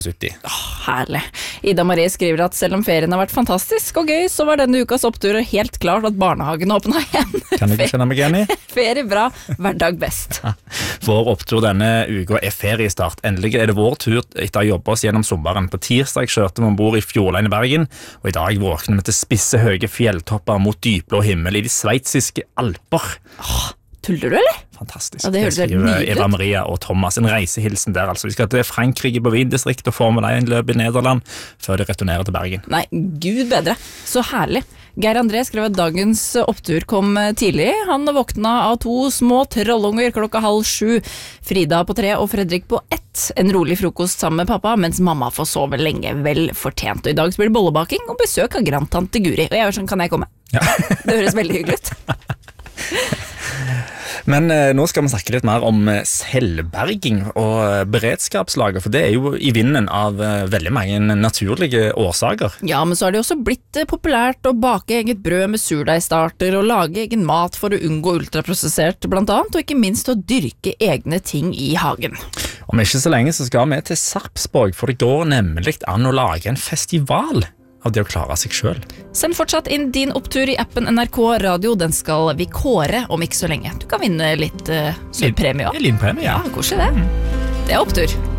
70. Herlig. Ida Marie skriver at selv om ferien har vært fantastisk og gøy, så var denne ukas opptur helt klart at barnehagen åpnet igjen. Kan du ikke kjenne meg igjen i? Ferie bra, hverdag best. Vår opptur denne uka feriestart. Endelig det vår tur etter å jobbe oss gjennom sommeren. På tirsdag kjørte vi ombord i Fjordline i Bergen, og i dag våkner vi til spisse høye fjelltopper mot dypblå himmel i de sveitsiske Alper. Tuller du, eller? Fantastisk. Ja, det høres helt nydelig ut. Eva Maria og Thomas, en reisehilsen der altså. Vi skal til Frankrike på Wien-distrikt og Formel 1-løp i Nederland før de returnerer til Bergen. Nei, Gud bedre. Så herlig. Geir André skrev at dagens opptur kom tidlig. Han våkna av 2 små trollunger klokka 6:30. Frida på 3 og Fredrik på 1. En rolig frokost sammen med pappa, mens mamma får sove lenge, vel fortjent. Og i dag blir det bollebaking og besøk av grandtante Guri. Og jeg var sånn, kan jeg komme? Ja. Det høres veldig hyggelig ut. Men nå skal vi snakke litt mer om selvberging og beredskapslager, for det jo i vinden av veldig mange naturlige årsaker. Ja, men så har det også blitt populært å bake eget brød med surdeigstarter og lage egen mat for å unngå ultraprosessert blant annet, og ikke minst å dyrke egne ting i hagen. Om ikke så lenge så skal vi til Sarpsborg, for det går nemlig an å lage en festival av det å klare seg selv. Send fortsatt inn din opptur i appen NRK Radio. Den skal vi kåre om ikke så lenge. Du kan vinne litt premie også. Liten premie, ja. Ja, koselig det. Det er opptur.